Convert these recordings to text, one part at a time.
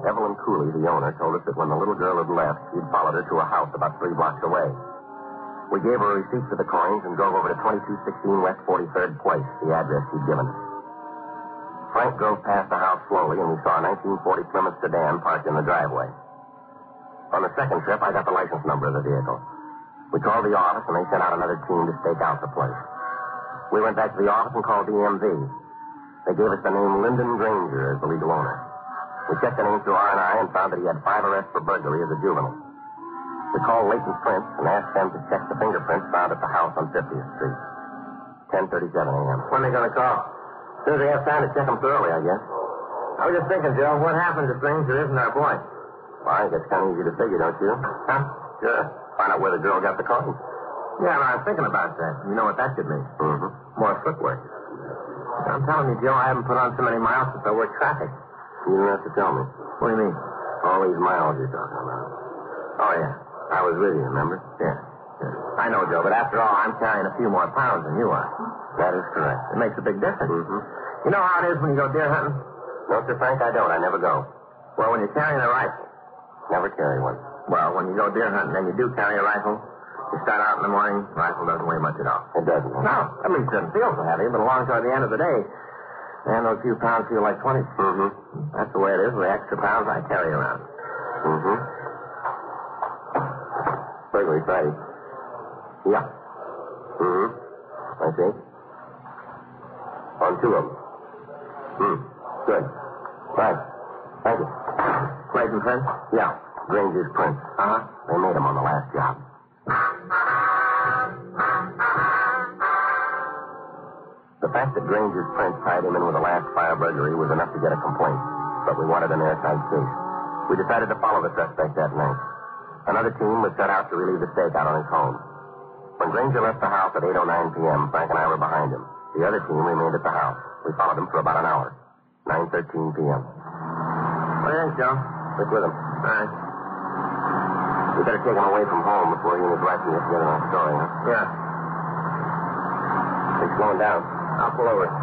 Evelyn Cooley, the owner, told us that when the little girl had left, he'd followed her to a house about 3 blocks away. We gave her a receipt for the coins and drove over to 2216 West 43rd Place, the address he'd given us. Frank drove past the house slowly, and we saw a 1940 Plymouth sedan parked in the driveway. On the second trip, I got the license number of the vehicle. We called the office, and they sent out another team to stake out the place. We went back to the office and called DMV. They gave us the name Lyndon Granger as the legal owner. We checked the name through R&I and found that he had 5 arrests for burglary as a juvenile. We called Leighton Prince and asked them to check the fingerprints found at the house on 50th Street. 10:37 a.m. When are they going to call? As soon as they have time to check them thoroughly, I guess. I was just thinking, Joe, what happens if Granger isn't our boy? Well, I think it's kind of easy to figure, don't you? Huh? Sure. Find out where the girl got the coins. Yeah, I was thinking about that. You know what that could mean? Mm-hmm. More footwork. I'm telling you, Joe, I haven't put on so many miles since I worked traffic. You don't have to tell me. What do you mean? All these miles you're talking about. Oh, yeah. I was with you, remember? Yeah. I know, Joe, but after all, I'm carrying a few more pounds than you are. That is correct. It makes a big difference. Mm-hmm. You know how it is when you go deer hunting? No, Sir Frank, I don't. I never go. Well, when you're carrying a rifle. Never carry one. Well, when you go deer hunting and you do carry a rifle, you start out in the morning, rifle doesn't weigh much at all. It doesn't, huh? No, at least it doesn't feel so heavy, but along toward the end of the day, man, those few pounds feel like 20. Mm-hmm. That's the way it is with the extra pounds I carry around. Mm-hmm. Burglary Friday. Yeah. Mm-hmm. I see. On 2 of them. Good. Right. Thank you. Clayton Prince? Yeah. Granger's Prince. Uh-huh. They made him on the last job. The fact that Granger's Prince tied him in with the last fire burglary was enough to get a complaint, but we wanted an airtight case. We decided to follow the suspect that night. Another team was set out to relieve the stakeout on his home. When Granger left the house at 8:09 p.m., Frank and I were behind him. The other team remained at the house. We followed him for about an hour. 9:13 p.m. What do you think, Joe? Stick with him. All right. We better take him away from home before he and his wife can get together on a story, huh? Yeah. He's slowing down. I'll pull over.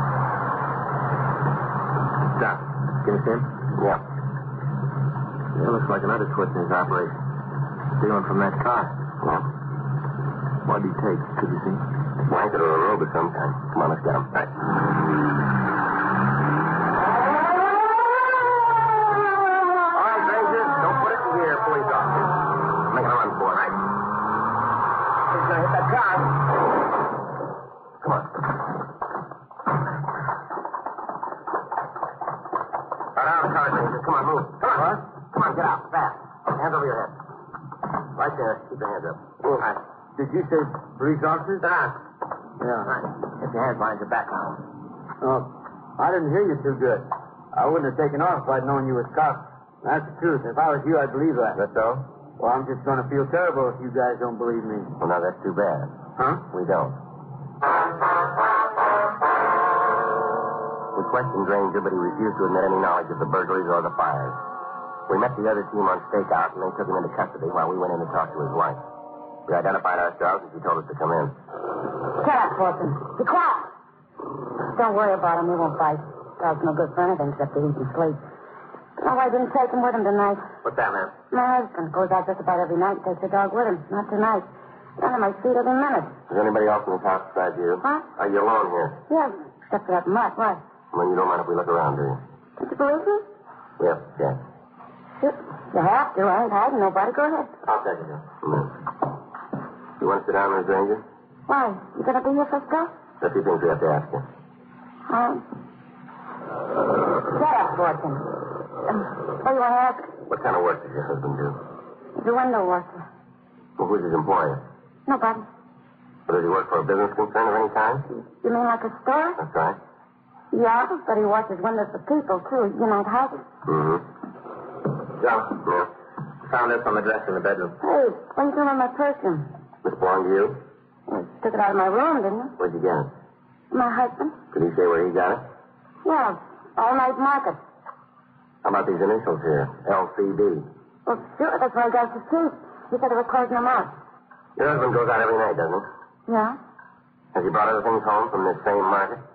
Stop. Can you see him? Yeah. It looks like another twist in his operation. Stealing from that car. Yeah. What did he take? Could you see? A blanket or a robe of some kind. Come on, let's get him. Right. All right, Granger. Don't put it in gear, police officer. Making a run for it. Right. He's going to hit that car. Come on. Right out of the car, Granger. Come on, move. Come on. What? Come on, get out. Fast. Hands over your head. Right there. Keep your hands up. All right. Did you say police officers? Down. Yeah. Right. Get your hands behind your back now. Oh, I didn't hear you too good. I wouldn't have taken off if I'd known you were cops. That's the truth. If I was you, I'd believe that. That so? Well, I'm just going to feel terrible if you guys don't believe me. Well, now that's too bad. Huh? We don't. We questioned Granger, but he refused to admit any knowledge of the burglaries or the fires. We met the other team on stakeout, and they took him into custody while we went in to talk to his wife. We identified ourselves, and she told us to come in. Shut up, Fortune. Be quiet. Don't worry about him. He won't bite. Dog's no good for anything except to eat and sleep. No, I didn't take him with him tonight. What's that, ma'am? My husband goes out just about every night and takes the dog with him. Not tonight. None of my feet every minute. Is there anybody else in this house besides you? Huh? Are you alone here? Yeah, except for that mutt. What? Well, you don't mind if we look around, do you? Don't you believe me? Yes, yes. You have to. I ain't hiding nobody. Go ahead. I'll take it, Joe. You want to sit down, Miss Granger? Why? You gonna be here first, go? There's a few things we have to ask you. Shut up, Fortune. What do you want to ask? What kind of work does your husband do? He's a window washer. Well, who's his employer? Nobody. Well, does he work for a business concern of any kind? You mean like a store? That's right. Yeah, but he washes windows for people, too. United Houses. Mm-hmm. Joe. Yeah. Found this on the dresser in the bedroom. Hey, what are you doing with my perfume? This belong to you? You took it out of my room, didn't you? Where'd you get it? My husband? Could he say where he got it? Yeah, all night market. How about these initials here? LCD. Well, sure, that's where I got the teeth. He said they were closing them out. Your husband goes out every night, doesn't he? Yeah? Has he brought other things home from this same market?